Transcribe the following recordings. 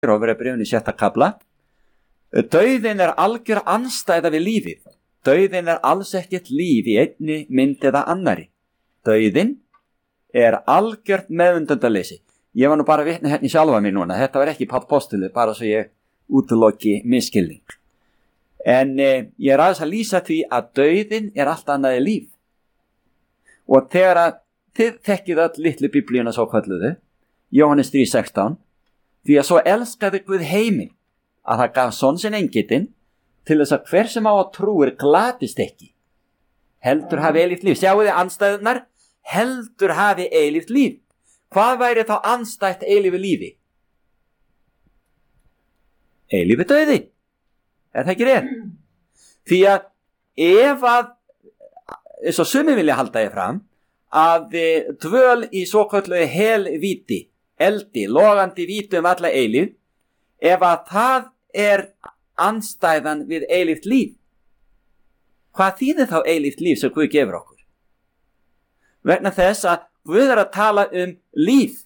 Rómverjabréfinu 6. kafla. Dauðinn algjör andstæða við lífið. Dauðinn alls ekkert líf í einni mynd eða annari. Dauðinn algjört meðvitundaleysi. Ég var nú bara vitni hérna í sjálfa mig núna. Þetta var ekki Páll postuli, bara svo ég útiloki misskilning. En ég aðeins að lýsa því að dauðinn allt annað en líf. Og þegar að þið þekkið öll litlu biblíuna svo kölluðu, Jóhannes 3:16, því að svo elskaði Guð heiminn að það gaf son sinn engitinn til þess að hver sem á að trúir glatist ekki, heldur hafi eilíft líf. Sjáu þið andstæðunar? Heldur hafi eilíft líf. Hvað væri þá andstætt eilífu lífi? Eilífi dauði. Það ekki rétt? Því að ef að, eins og sumir vilja halda ég fram, að dvöl í svokölluðu helvíti, eldi, logandi víti alla eilíf, ef að það andstæðan við eilíft líf, hvað þýðir þá eilíft líf sem Guð gefur okkur? Vegna þess að Guð að tala líf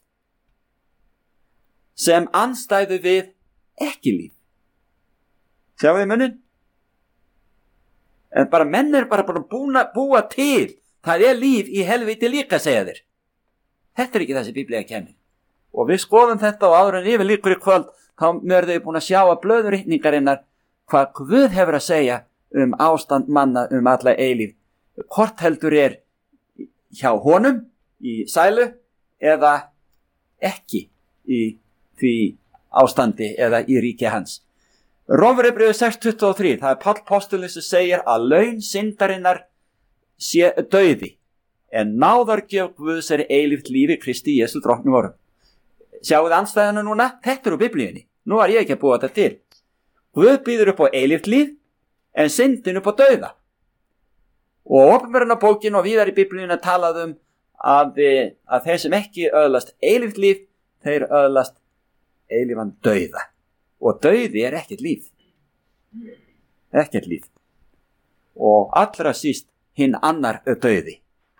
sem andstæðu við ekki líf. Sjáu þið munin? En bara menn bara búin að búa til. Það líf í helvíti líka, segja þér. Þetta ekki það sem Biblía kennir. Og við skoðum þetta og áður en yfir líkur í kvöld, þá mörðu þau búin að sjá að blöðurritningarinnar hvað Guð hefur að segja ástand manna alla eilíf. Hvort heldur hjá honum í sælu eða ekki í því ástandi eða í ríki hans. Rómverjabréfið 6:23, það Páll postuli sem segir að laun syndarinnar sé dauði, en náðargjöf Guðs eilíft lífi Kristi Jesú drottni vorum. Sjáu þið andstæðuna núna? Þetta úr biblíunni. Nú ég ekki að búa þetta til. Guð býður upp á eilíft líf, en syndin upp á dauða. Og opinberunarbókin og víðar í biblíunni talað að þeir sem ekki öðlast eilíft líf, þeir öðlast eilífan dauða. Og dauði ekkert líf. Ekkert líf. Og allra síst hinn annar dauði.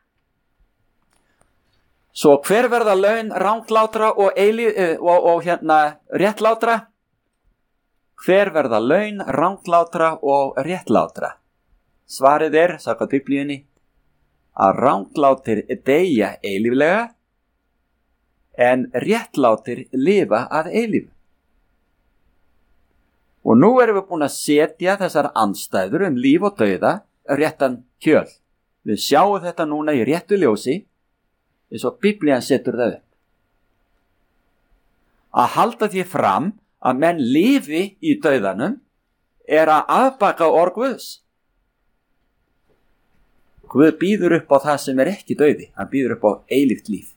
Svo hver verða laun ranglátra og réttlátra? Hver verða laun ranglátra og réttlátra? Svarið samkvæmt biblíunni, að ranglátir deyja eilíflega, en réttlátir lifa að eilífu. Og nú erum við búin að setja þessar andstæður líf og dauða réttan kjöl. Við sjáum þetta núna í réttu ljósi, eins og Biblían setur það upp. Að halda því fram að menn lifi í dauðanum að afbaka orð Guðs. Guð býður upp á það sem ekki dauði. Hann býður upp á eilíft líf.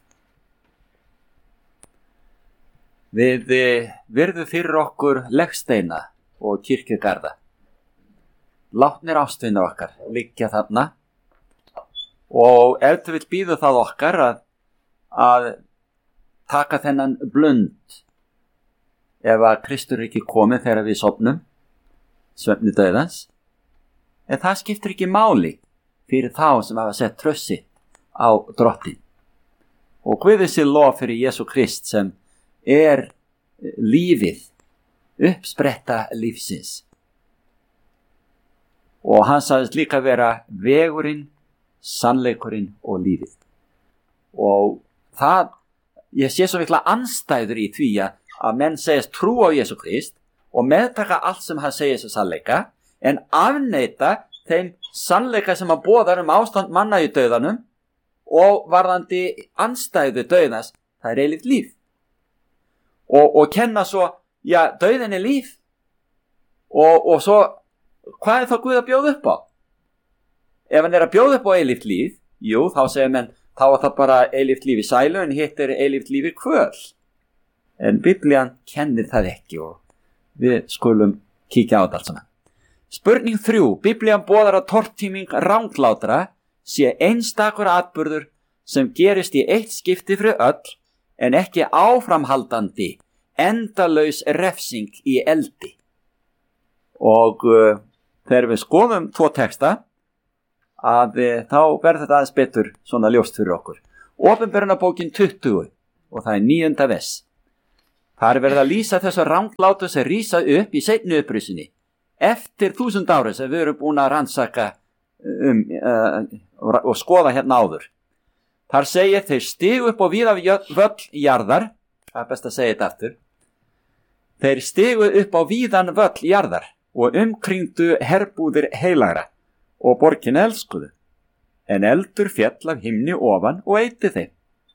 Við virðum fyrir okkur legsteina og kirkjugarða. Látnir ástvinir okkar liggja þarna, og ef þú vill býða það okkar að taka þennan blund ef að Kristur ekki komið þegar við sofnum, svefni dauðans, en það skiptir ekki máli fyrir þá sem hafa sett tröst sitt á drottin. Og Guði sé lof fyrir Jesú Krist sem lífið, uppspretta lífsins. Og hann sagðist líka vera vegurinn, sannleikurinn og lífið. Og ég sé svo mikla andstæður í því að menn segist trú á Jesú Krist og meðtaka allt sem hann segir sem sannleika, en afneita þeim sannleika sem hann boðar ástand manna í dauðanum og varðandi andstæðu dauðans, það eilíft líf. Og kenna svo, dauðin líf. Og svo, hvað þá Guð að bjóða upp á? Ef hann að bjóða upp á eilíft líf, jú, þá segir menn, þá það bara eilíft líf í sælu, en hitt eilíft líf í kvöl. En Biblían kennir það ekki og við skulum kíkja á þetta allt saman. Spurning 3. Biblían boðar að tortíming ranglátra sé einstakur atburður sem gerist í eitt skipti fyrir öll, en ekki áframhaldandi, endalaus refsing í eldi. Og þegar við skoðum 2 texta, þá verður þetta aðeins betur svona ljóst fyrir okkur. Opinberunarbókin 20, og það 9. vers. Það er verið að lýsa þessu ranglátu sem rísa upp í seinni upprissunni eftir 1000 ári sem við erum búin að rannsaka og skoða hérna áður. Þar segir þeir stigu upp á víða völl jarðar, það er best að segja þetta aftur, þeir stigu upp á víðan völl jarðar og umkringdu herbúðir heilagra og borgina elskuðu, en eldur fjall af himni ofan og eyti þeim.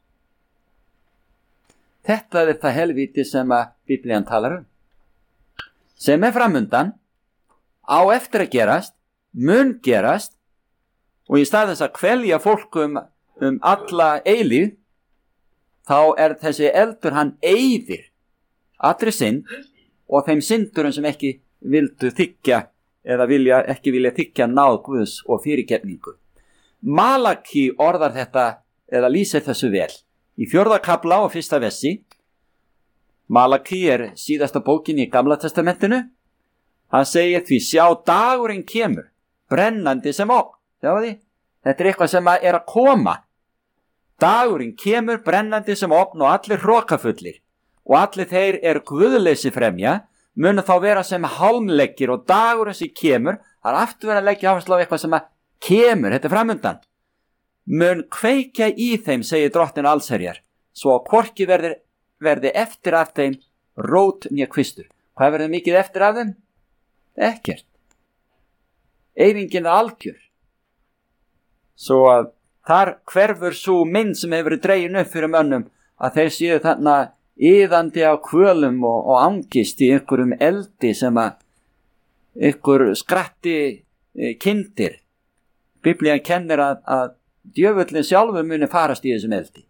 Þetta er það helvíti sem að Biblían talar sem er framundan, á eftir að gerast, mun gerast, og í stað þess að kvelja fólk alla eilíð, þá er þessi eldur, hann eyðir allri synd og þeim syndurum sem ekki vildu þiggja eða ekki vilja þiggja náð Guðs og fyrirgefningu. Malaki orðar þetta eða lýsir þessu vel í 4. kafla og 1. versi. Malaki er síðasta bókin í Gamla testamentinu. Hann segir því: sjá, dagurinn kemur brennandi sem ofn. Sjáu því, þetta er eitthvað sem er að koma. Dagurinn kemur brennandi sem ofn og allir hrokafullir og allir þeir guðleysi fremja munu þá vera sem hálmleggir, og dagurinn sem kemur, það er aftur verið að leggja áherslu á eitthvað sem kemur, þetta er framundan, mun kveikja í þeim, segir Drottinn allsherjar, svo að hvorki verði eftir af þeim rót né kvistur. Hvað verður mikið eftir af þeim? Ekkert. Eyðingin er algjör. Svo að þar hverfur svo mynd sem hefur verið dregin upp fyrir mönnum að þeir séu þarna iðandi á kvölum og angist í einhverjum eldi sem að einhver skratti kindir. Biblían kennir að djöfullin sjálfur muni farast í þessum eldi.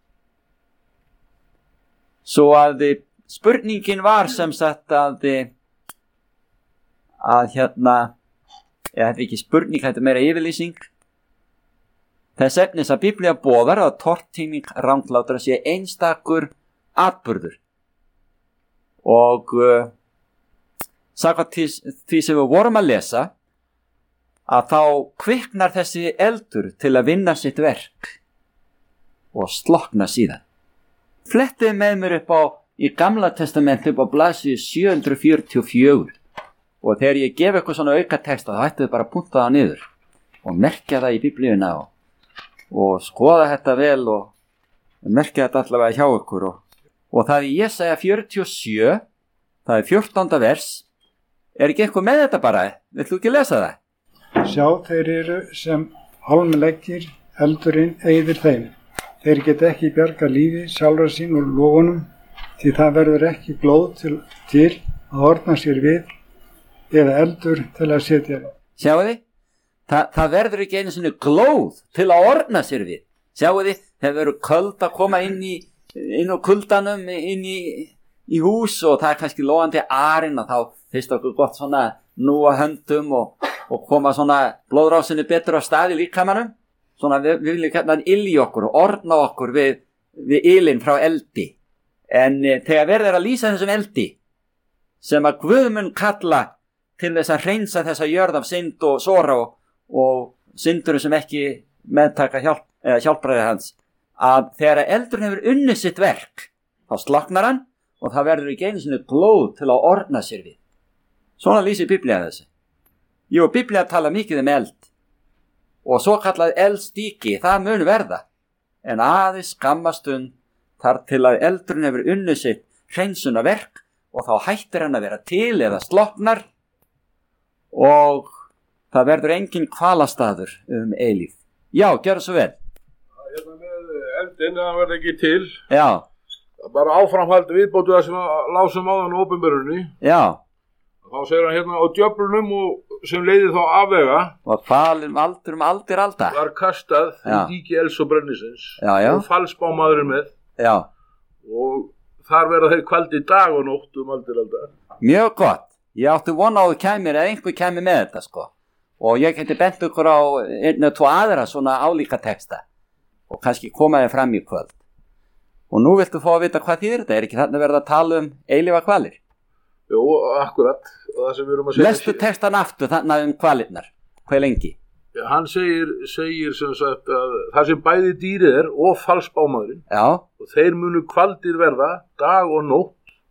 Svo að spurningin var sem sagt að þetta er ekki spurning, þetta er meira yfirlýsing. Þess efnis að Biblía boðar að tortíming ranglátra sé einstakur atburður, og samkvæmt því sem við vorum að lesa, að þá kviknar þessi eldur til að vinna sitt verk og slokna síðan. Flettið með mér upp í Gamla testamenti upp á blaðsíðu 744, og þegar ég gef eitthvað svona auka texta þá ættu þið bara að punta það niður og merkja það í Biblíuna og skoða þetta vel og merkja þetta allavega hjá ykkur. Og það í Jesaja 47, það er 14. vers, er ekki eitthvað með þetta bara? Vill þú ekki lesa það? Sjá, þeir eru sem hálmleggir, eldurinn eyðir þeim. Þeir geta ekki bjarga lífi sjálfra sín úr logunum, því það verður ekki glóð til að orna sér við, eða eldur til að setja. Sjáu þið? Það verður ekki einu sinni glóð til að orna sér við. Sjáu þið? Það verður köld að koma inn á kuldanum, inn í hús, og það er kannski logandi arinn, og þá finnst okkur gott svona núa höndum og koma svona blóðrásinni betur á stað í líkamanum. Svona við viljum hérna ill í okkur og orna okkur við ilinn frá eldi. En þegar verður að lýsa þessum eldi sem að Guð mun kalla til þess að hreinsa þessa jörð af synd og sora og syndurum sem ekki meðtaka hjálpræði hans, að þegar eldurinn hefur unnið sitt verk, þá sloknar hann og það verður ekki einu sinni glóð til að orna sér við. Svona lýsir Biblía þessu. Jú, Biblía tala mikið eld, og svo kallað eldstíki, það mun verða, en aðeins skamma stund þar til að eldurinn hefur unnið sitt hreinsunarverk, og þá hættir hann að vera til eða sloknar, og það verður engin hvalastaður eilíf. Já, gjörðu svo vel. Hérna með eldin, það verður ekki til. Já. Bara áframhaldi viðbótu það sem lásum áðan á opinberunni. Já. Þá segir hann hérna: á djöflunum og sem leiði þá afvega. Og falin aldur aldir alda. Var kastað í díki elds og brennisins. Já, já. Og falsbámaðurinn með. Já. Og þar verða þeir kvaldi dag og nótt aldir aldar. Mjög gott. Ég átti vona á þú kæmir eða einhver kæmir með þetta, sko. Og ég geti bent ykkur á einn og tvo aðra svona álíka texta og kannski koma þér fram í kvöld. Og nú viltu fá að vita hvað þýðir þetta? Er ekki þarna verið að tala eilífa hvalir? Jú, akkurat. Það sem við erum að segja. Lestu textan aftur þarna hvalirnar. Hvað lengi? Já, hann segir sem sagt að það sem bæði dýrið og falsbámaðurinn. Já. Og þeir munu kvaldir verða dag og nótt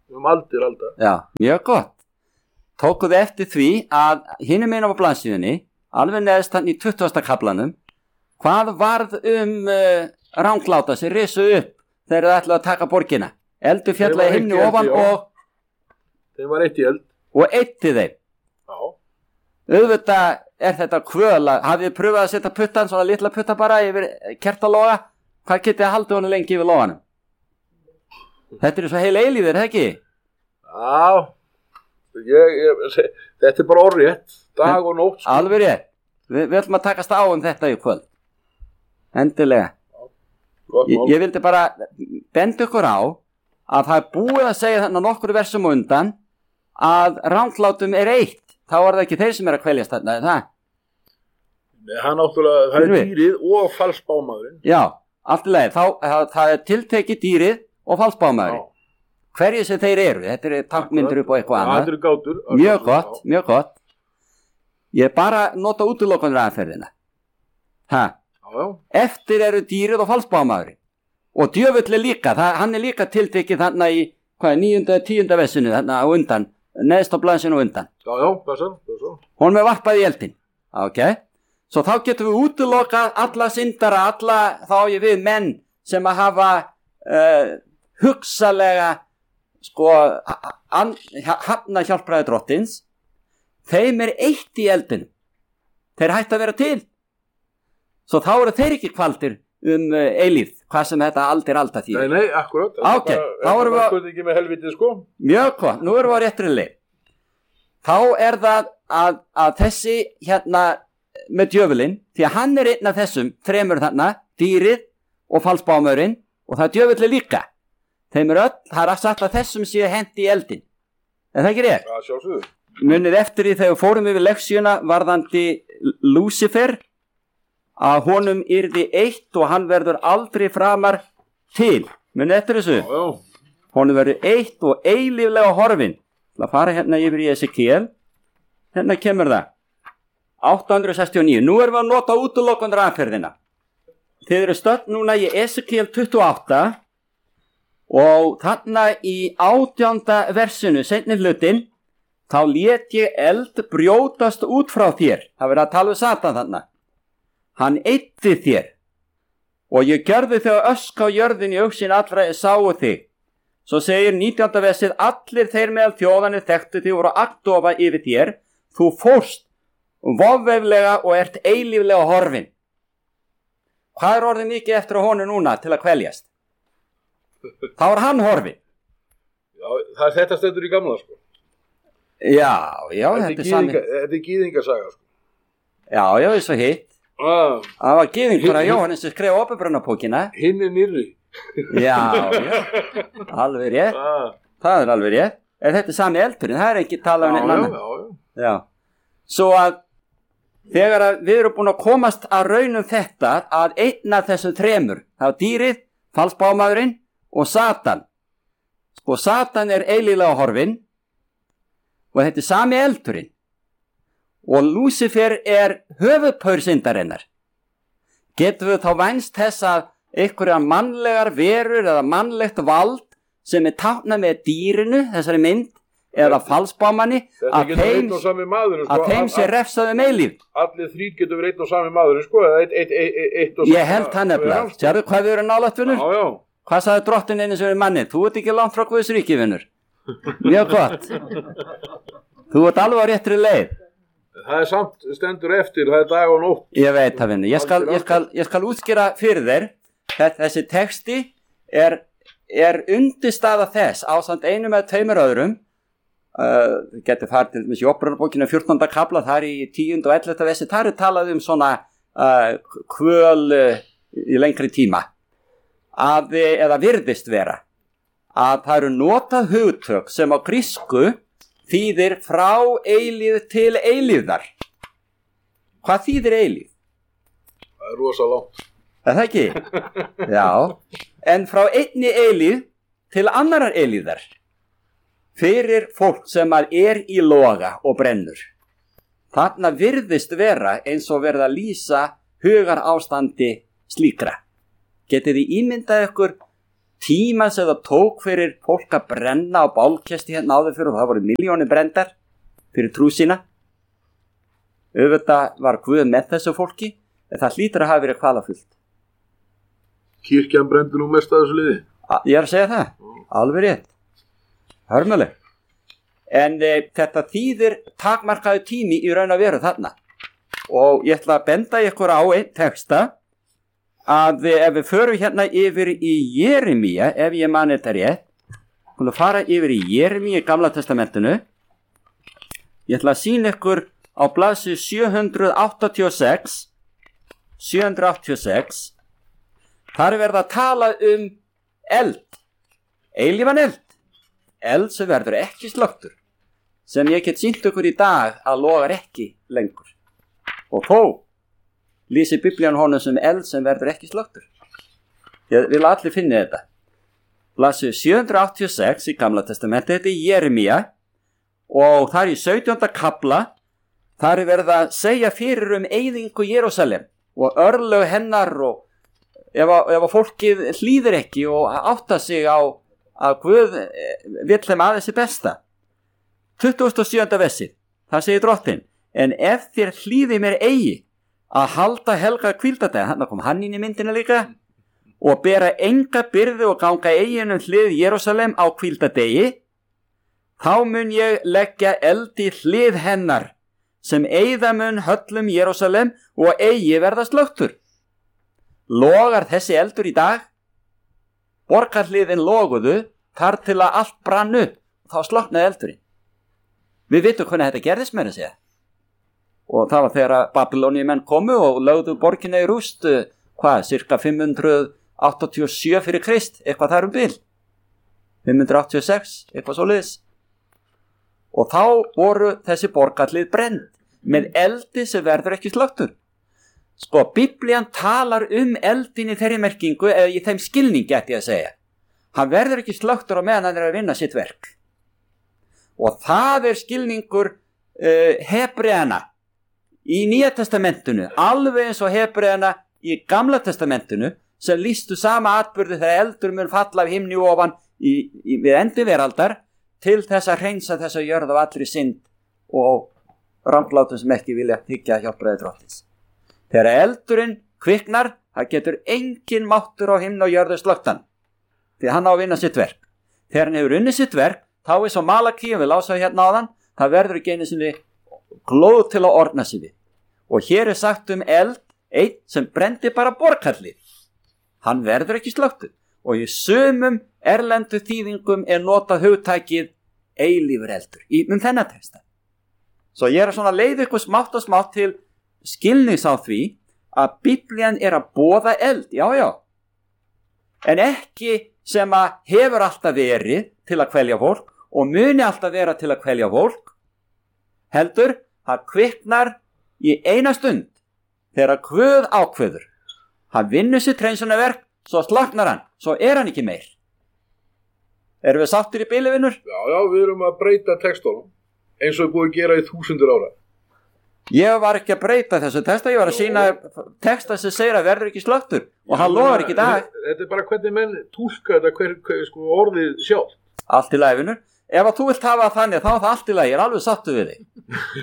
aldir alda. Já, mjög gott. Tókuð eftir því að hinum einu á blaðsíðunni, alveg neðst hann í 20. kaflanum, hvað varð rangláta sem risu upp þegar það ætlaði að taka borgina? Eldur fjallaði himni ofan og þeim var eitt í eld. Og eitti þeim. Já. Auðvitað er þetta kvöla. Hafið þið pröfað að setja puttan, svona litla putta bara yfir kertaloga? Hvað getið að halda honum lengi yfir loganum? Þetta er svo heil eilífið, er það ekki? Já. Þetta er bara orðrétt. Dag og nótt. Alveg rétt. Við ætlum að takast á þetta í kvöld. Endilega. Ég vildi bara benda ykkur á að það er búið að segja þarna nokkur versum undan að ranglátum er eitt. Þá er það ekki þeir sem er að kveljast þarna, er það? Nei, það er dýrið og falsbámaðurinn. Já, allt í lagi. Það er tiltekið dýrið og falsbámaðurinn. Hverju sem þeir eru? Þetta eru tankmyndir upp og eitthvað annað. Þetta eru gátur. Mjög gott, mjög gott. Ég bara nota útilokunur aðferðina. Já. Eftir eru dýrið og falsbámaðurinn. Og djöfull er líka, hann er líka tiltekið þarna í 9. og 10. vessinu þarna á undan, neðst á blaðsinu á undan. Já, þessar. Honum er varpað í eldin. Ok. Svo þá getum við útilokað alla syndara, þá ég við menn sem að hafa hugsalega hafna hjálpræði drottins. Þeim er eitt í eldin. Þeir hætti að vera til. Svo þá eru þeir ekki kvaldir eilífð, hvað sem þetta alda því. Nei, akkurat. Ok, þá erum við ekki með helvitið, sko. Mjög gott, nú erum við á réttri leið. Þá er það að þessi hérna með djöfulinn, því að hann er einn af þessum þremur þarna, dýrið og falsbámaðurinn, og það er djöfulli líka. Þeim er það er sagt að þessum séu hendi í eldin. Er það ekki rétt? Já, sjálfsögðu. Munið eftir því þegar fórum yfir lektíuna varðandi Lúsifer, að honum yrði eitt og hann verður aldrei framar til. Munið eftir þessu? Já. Honum verður eitt og eilíflega horfin. Það fara hérna yfir í Esekiel. Hérna kemur það. 869. Nú erum við að nota útilokundur aðferðina. Þið eru stödd núna í Esekiel 28 og þarna í 18. versinu, seinni hlutin, þá lét ég eld brjótast út frá þér. Það verður að tala við Satan þarna. Hann eitti þér og ég gjörði þau ösk á jörðin í augsinn allra sáu þig. Svo segir 19. versið, allir þeir meðal þjóðanir þekktu þig voru agndofa yfir þér. Þú fórst vofveflega og ert eilíflega horfin. Hvað er orðið mikið eftir á honum núna til að kveljast? Þá er hann horfin. Já, þetta stendur í gamla, sko. Já, þetta er sannig. Þetta er gýðingasaga, sko. Já, eins og hitt. Það var gýðingur að Jóhannes sem skreið Ópenbrunapókina. Hinn er nýrri. Já, alveg rétt. Það er alveg rétt. En þetta er sami eldurinn, það er ekki talað um einn annan. Já. Svo að þegar að við erum búin að komast að raunum þetta að einn af þessum þremur, það var dýrið, falsbámaðurinn og Satan. Sko Satan er eilíflega horfin og þetta er sami eldurinn. Og Lúsifer er höfuðpaur syndarinnar. Getum við þá vænst þess að einhverja mannlegar verur eða mannlegt vald sem er táknað með dýrinu, þessari mynd, eða falsbámanni, að þeim sé refsaði eilífð. Allir þrír getur verið einn og sami maðurinn, sko, eða eitt og sami. Ég held það nefnilega. Sérðu hvað við erum nálægt, vinnur? Já. Hvað sagði drottin einu sem er manni? Þú ert ekki langt frá Guðs ríki, vinnur. Mjög gott. Þú ert alveg á réttri leið. Það er samt stendur eftir, það er dag og nótt. Ég veit það, vinnur. Ég skal útskýra fyrir þér. Þessi texti er undirstaða þess ásamt einu með tveimur öðrum. Getur farið til þessi Ópenbrunapókina 14. kafla, það er í 10. og 11. versi. Það er talað um svona kvöl í lengri tíma eða virðist vera að það eru notað hugtök sem á grísku þýðir frá eilífð til eilífðar. Hvað þýðir eilífð? Það er rosa langt. Er það ekki? Já. En frá einni eilífð til annarar eilífðar. Fyrir fólk sem er í loga og brennur. Þarna virðist vera eins og verða að lýsa hugar ástandi slíkra. Getið þið ímyndað ykkur tíman sem það tók fyrir fólk að brenna á bálkesti hérna áður fyrir, og það voru milljónir brendar fyrir trú sína. Auðvitað var Guð með þessu fólki, en það hlýtur að hafa verið kvalafullt. Kirkjan brendi nú mest að þessu liði. Ég er að segja það, alveg rétt. Hörmuleg. En þetta þýðir takmarkaðu tími í raun að veru þarna. Og ég ætla að benda ykkur á einn texta, að ef við förum hérna yfir í Jeremíu, ef ég man þetta rétt, skulum fara yfir í Jeremíu í Gamla testamentinu. Ég ætla að sýna ykkur á blaðsíðu 786, þar er verið að tala eld, eilífan eld sem verður ekki slökktur, sem ég get sýnt ykkur í dag að logar ekki lengur. Og þó lýsir Biblían honum sem eld sem verður ekki slökktur. Ég vil allir finna þetta. Blaðsíðu 786 í Gamla testamenti, þetta er Jeremíu, og þar í 17. kafla, þar er verið að segja fyrir eyðingu Jerúsalem og örlög hennar, og ef fólkið hlýðir ekki og átta sig á að Guð vill þeim aðeins í besta. 27. versið, það segir Drottinn: en ef þér hlýði mér eigi að halda helga hvíldardegi, hann kom hann inn í myndina líka, og bera enga byrði og ganga eigin hlið Jerúsalem á hvíldardegi, þá mun ég leggja eld í hlið hennar, sem eyða mun höllum Jerúsalem og eigi verða slökktur. Logar þessi eldur í dag? Borgarhliðin loguðu þar til að allt brann upp, þá slökknaði eldurinn. Við vitum hvernig þetta gerðist með þessi. Og það var þegar Babylóníumenn komu og lögðu borginna í rúst, cirka 587 fyrir Krist, eitthvað þar bil. 586, eitthvað svoleiðis. Og þá voru þessi borgarhlið brennd með eldi sem verður ekki slökktur. Sko, Biblían talar eldin í þeirri merkingu, eða í þeim skilningi ætti ég að segja. Hann verður ekki slökktur á meðan hann er að vinna sitt verk. Og það er skilningur Hebreana í Nýja testamentinu, alveg eins og Hebreana í Gamla testamentinu, sem lýstu sama atburði þegar eldur mun falla af himni ofan við endi veraldar, til þess að hreinsa þessa jörð af allri synd og ranglátum sem ekki vilja hyggja hjálpræði Drottins. Þegar eldurinn kviknar, það getur engin máttur á himni og jörðu slökktan, því hann á að vinna sitt verk. Þegar hann hefur unnið sitt verk, þá er svo Malakí, við lásaðum hérna áðan, það verður ekki einu sinni glóð til að orna sig við. Og hér er sagt eld, einn sem brendi bara borgarhlið. Hann verður ekki slökktur. Og í sumum erlendu þýðingum er notað hugtækið eilífur eldur þennan texta. Svo ég er svona leið ykkur smátt og smátt til skilnings á því að Biblían er að boða eld, já, en ekki sem að hefur alltaf verið til að kvelja fólk og muni alltaf vera til að kvelja fólk, heldur það kviknar í eina stund þegar Guð ákveður. Hann vinnur sitt hreinsunarverk, svo slökknar hann, svo er hann ekki meir. Erum við sáttir í bili, vinnur? Já, við erum að breyta textunum eins og við búum að gera í 1000 ára. Ég var ekki að breyta þessu texta, ég var að sína texta sem segir að verður ekki slökktur og hann logar ekki í dag. Þetta er bara hvernig menn túlka þetta hver sko orðið sjálf. Allt í lagi, vinnur. Ef að þú vilt hafa þannig, þá er það allt í lagi, ég er alveg sattu við þig.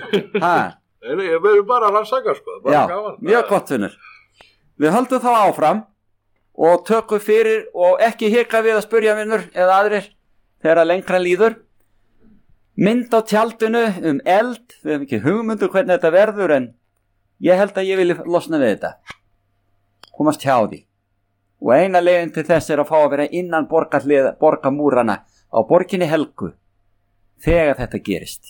Nei, við erum bara að rannsaka, sko. Já, mjög gott, vinnur. Við höldum þá áfram og tökum fyrir og ekki hika við að spurja, vinnur, eða aðrir, þegar að lengra líður. Mynd á tjaldinu eld, við hefum ekki hugmyndu hvernig þetta verður, en ég held að ég vilja losna við þetta. Komast hjá því. Og eina leiðin til þess er að fá að vera innan borgarmúrana á borginni Helgu þegar þetta gerist.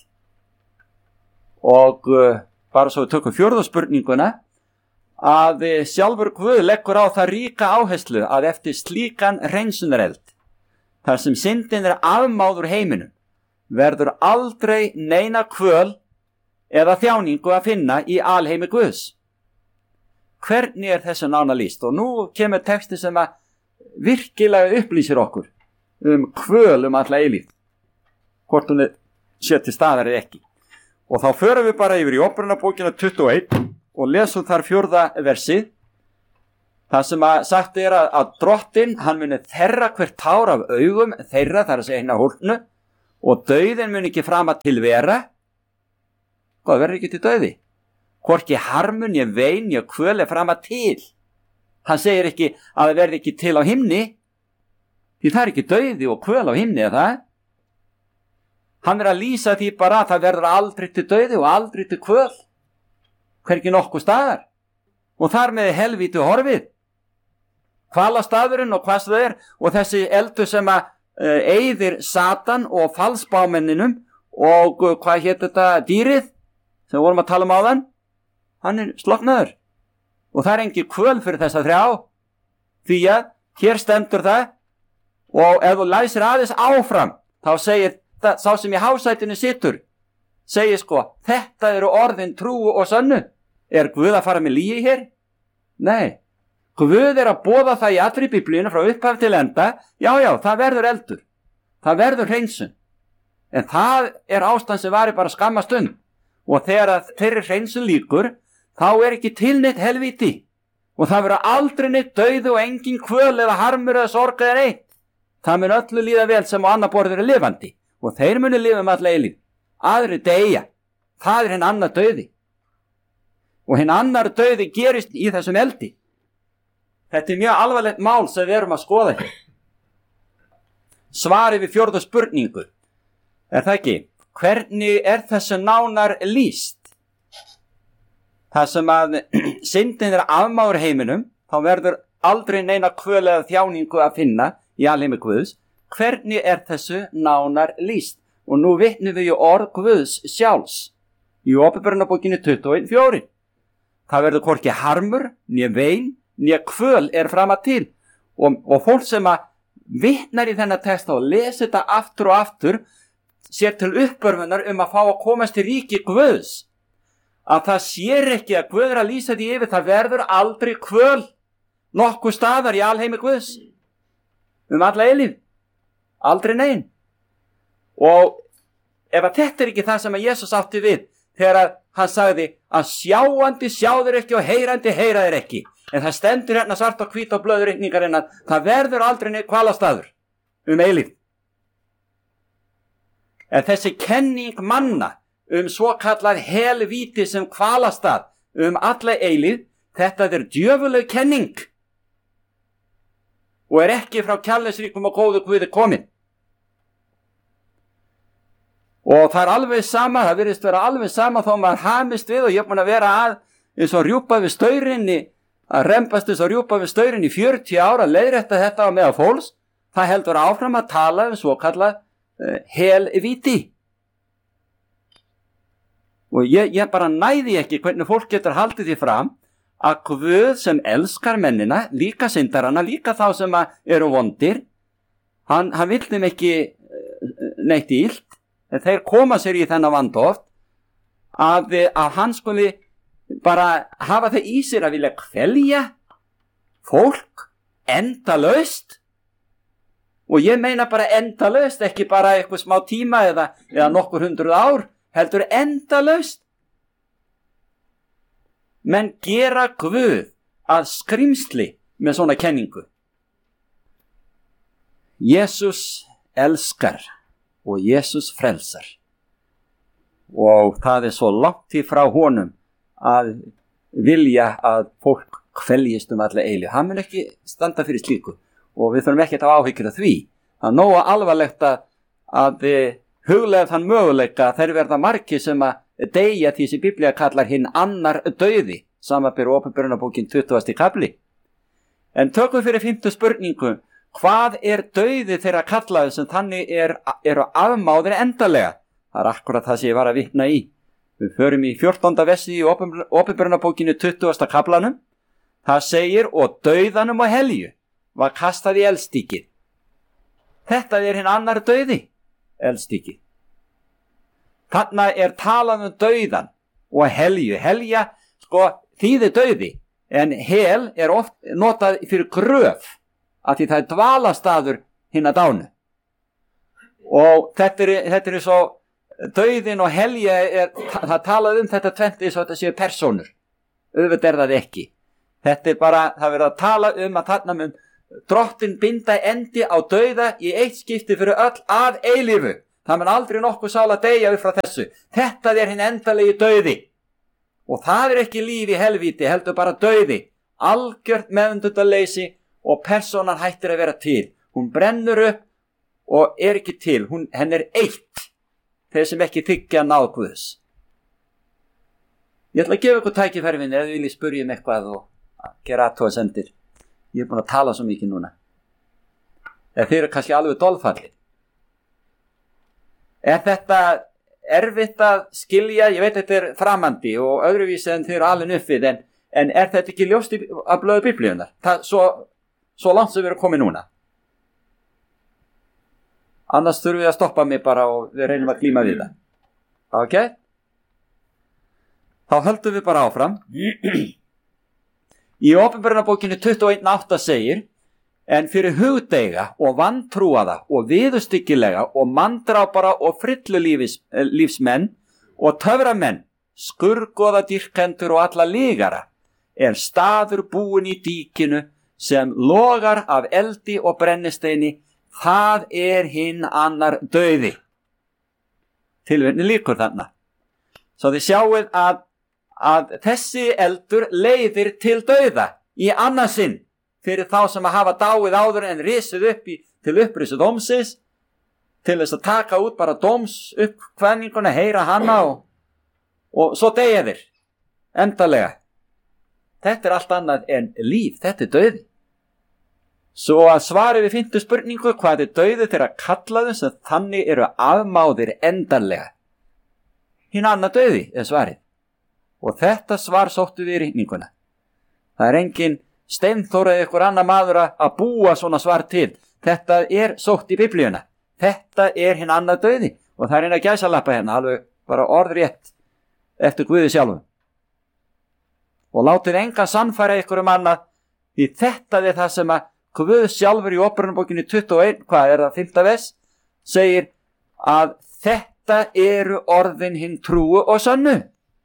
Og bara svo við tökum fjórðu spurninguna, að sjálfur Guð leggur á það ríka áherslu að eftir slíkan hreinsunareld, þar sem syndin er afmáð úr heiminum, verður aldrei neina kvöl eða þjáningu að finna í alheimi Guðs. Hvernig er þessu nánar lýst? Og nú kemur texti sem að virkilega upplýsir okkur kvöl alla eilífð, hvort hún sé til staðar eða ekki. Og þá förum við bara yfir í Óperunarbókina 21 og lesum þar 4. versið. Það sem að sagt er að drottinn, hann muni þerra hvert tár af augum þeirra, þar að segja hérna hólknu, og dauðin muni ekki frama til vera. Hvað verður ekki til dauði? Hvorki harmun, ég vein, ég kvöl er frama til. Hann segir ekki að það verði ekki til á himni, því það er ekki dauði og kvöl á himni, eða það? Hann er að lýsa því bara að það verður aldrei til dauði og aldrei til kvöl. Hvergi nokkuð staðar. Og þar með helvíti horfið. Hvalastafurinn og hvað það er, og þessi eldur sem að eyðir Satan og falsbámenninum og hvað hétt þetta dýrið sem vorum að tala um áðan, hann er sloknaður. Og það er engin kvöl fyrir þessa þrjá, því að hér stendur það, og ef þú læsir aðeins áfram, þá segir það, sá sem í hásætinu situr, segir sko, þetta eru orðin trúu og sönnu. Er Guð að fara með lygi hér? Nei. Guð er að boða það í allri Biblíunni frá upphaf til enda, já, það verður eldur, það verður hreinsun. En það er ástand sem varir bara skamma stund, og þegar þeirri hreinsun lýkur, þá er ekki til neitt helvíti, og það verður aldrei neitt dauði og engin kvöl eða harmur eða sorg eða neitt. Það mun öllu líða vel sem á annar borður er lifandi, og þeir munu lifa alla eilíf. Aðrir deyja, það er hinn annar dauði. Og hinn annar dauði gerist í þessum eldi. Þetta er mjög alvarlegt mál sem við erum að skoða hér. Svarið við 4. spurningu. Er það ekki? Hvernig er þessu nánar lýst? Það sem að syndin er afmáður heiminum, þá verður aldrei neina kvöl eða þjáningu að finna í alheimi Guðs. Hvernig er þessu nánar lýst? Og nú vitnum við í orð Guðs sjálfs í Åpenbarunarbókinni 21:4. Það verður hvorki harmur, né vein, né kvöl er frama til. Og fólk sem að vitnar í þennan text og lesi þetta aftur og aftur, sér til uppörfunar að fá að komast til ríki Guðs. Að það sér ekki að Guð er að lýsa því yfir, það verður aldrei kvöl nokkuð staðar í alheimi Guðs. Alla eilíf. Aldrei nein. Og ef að þetta er ekki það sem að Jesús átti við, þegar að hann sagði að sjáandi sjáður ekki og heyrandi heyraður ekki. En það stendur hérna svart og hvít á blöðurreikningarinn að það verður aldrei neitt hvalastaður eilíf. En þessi kenning manna svo kallað helvíti sem hvalastað alla eilíf, þetta er djöfuleg kenning og er ekki frá kærleiksríkum og góðu Guði komin. Og það er alveg sama, það virðist vera alveg sama þó maður hamist við, og ég er búin að vera eins og rjúpa við staurinni, að rembast eins og rjúpa við staurinni í 40 ára, leiðrétta þetta á meðal fólks, það heldur áfram að tala svo kallað helvíti. Og ég bara næði ekki hvernig fólk getur haldið því fram að Guð sem elskar mennina, líka syndarana, líka þá sem eru vondir, hann vill þeim ekki neitt illt, en þeir koma sér í þennan vanda oft að hann skuli bara hafa það í sér að vilja kvelja fólk endalaust. Og ég meina bara endalaust, ekki bara eitthvað smá tíma eða nokkur 100 ár, heldur endalaust. Menn gera Guð að skrimsli með svona kenningu. Jesús elskar og Jesús frelsar. Og það er svo langt í frá honum að vilja að fólk kveljist alla eilíf. Hann mun ekki standa fyrir slíku og við þurfum ekki að hafa áhyggjur af því. Það er nógu alvarlegt að huglega þann möguleika þeir verða margir sem að deyja því sem Biblía kallar hinn annar dauði, samanber Åpenbarunarbókin 20. kapli. En tökum fyrir 5. spurningu. Hvað er dauði þeirra kallaði sem þannig eru afmáðir endalega? Það er akkurat það sem ég var að vitna í. Við förum í 14. versi í Åpenbarunarbókinu 20. kaplanum. Það segir, og dauðanum og helju var kastað í eldstíkið. Þetta er hinn annar dauði, eldstíkið. Þarna er talað dauðan og helju. Helja, þýðir dauði, en hel er oft notað fyrir gröf, að því það er dvalastaður hinna dánu. Og þetta er svo, dauðin og helja það talað þetta tvennt eins og þetta séu persónur. Auðvitað er það ekki. Þetta bara, það verið að tala að þarna mun Drottinn binda endi á dauða í eitt skipti fyrir öll að eilífu. Það mun aldrei nokkuð sál að deyja upp frá þessu. Þetta hinn endalegi dauði. Og það ekki líf í helvíti, heldur bara dauði. Algjört meðvitundarleysi og persónan hættir að vera til. Hún brennur upp og ekki til. Henn eitt. Þeir sem ekki þiggja náð Guðs. Ég ætla að gefa ykkur tækifæri minni ef þið viljið spyrja eitthvað og gera athugasemdir. Ég búin að tala svo mikið núna. Þeir eru kannski alveg dolfallir. Þetta erfitt að skilja? Ég veit þetta framandi og öðruvísi en þeir eru alveg uppið, en þetta ekki ljóst af blöðu biblíunar? Það svo langt sem við erum komið núna. Annars þurfum við að stoppa mig bara og við reynum að glíma við það. Ok? Þá höldum við bara áfram. Í Åpenbarunarbókinni 21:8 segir: en fyrir hugdeiga og vantrúaða og viðurstyggilega og manndrápara og frillulífsmenn og töframenn, skurgoða dýrkendur og alla lygara staður búin í díkinu sem logar af eldi og brennisteini. Það hinn annar dauði. Tilvitni lýkur þarna. Svo þið sjáið að þessi eldur leiðir til dauða í annað sinn fyrir þá sem að hafa dáið áður en risið upp til upprisu dómsins, til þess að taka út bara dómsuppkvæðninguna, heyra hana og svo deyja þeir endalega. Þetta allt annað en líf, þetta dauði. Svo að svari við 5. spurningu, hvað dauði þeirra kallaðu sem þannig eru afmáðir endanlega? Hinn annar dauði svarið. Og þetta svar sóttu við í rigninguna. Það engin Steinþór eða ykkur annar maður að búa svona svar til. Þetta sótt í biblíuna. Þetta hinn annar dauði. Og það eina gæsalappa hérna, alveg bara orðrétt eftir Guði sjálfum. Og látið engan sannfæra ykkur annað, því þetta það sem að Guð sjálfur í Åpenbarunarbókinni 21, hvað það 5. vers, segir að þetta eru orðin hinn trúu og sönnu.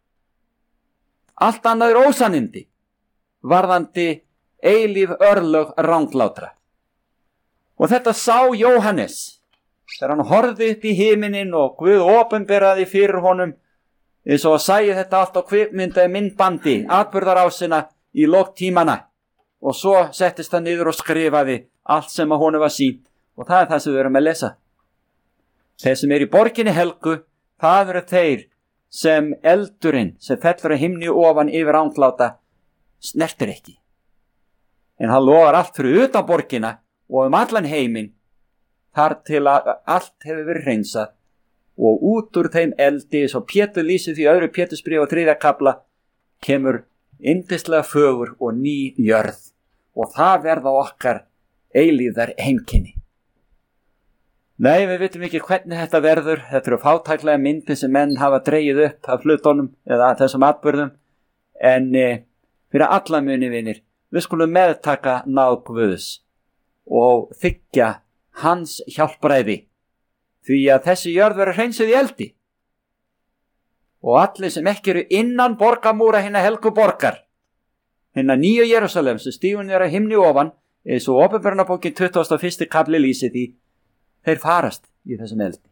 Allt annað ósannindi, varðandi eilíf örlög ranglátra. Og þetta sá Jóhannes, þegar hann horfði upp í himinin og Guð opinberaði fyrir honum, eins og sæði þetta allt á kvikmyndaði myndbandi, atburðarásina í lok tímana. Og svo settist hann niður og skrifaði allt sem að honum var sýnt. Og það það sem við erum að lesa. Þeir sem í borginni helgu, það eru þeir sem eldurinn sem fellur að himni ofan yfir rangláta snertir ekki. En hann logar allt fyrir utan borgina og allan heiminn, þar til að allt hefur verið hreinsað, og út úr þeim eldi, svo Pétur lýsir því öðru Pétursbréfi 3. kafla, kemur yndislega fögur og ný jörð, og það verða okkar eilífðar heimkynni. Nei, við vitum ekki hvernig þetta verður. Þetta eru fátæklega myndir sem menn hafa dregið upp af hlutunum eða þessum atburðum, en fyrir alla muni vinir, við skulum meðtaka náð Guðs og þiggja hans hjálpræði, því að þessi jörð verður hreinsuð í eldi. Og allir sem ekki eru innan borgamúra hinna helgu borgar, hinna nýju Jerúsalem sem stígun að himni ofan, eins og Åpenbarunarbókin 21. kafli lýsir því, þeir farast í þessum eldi.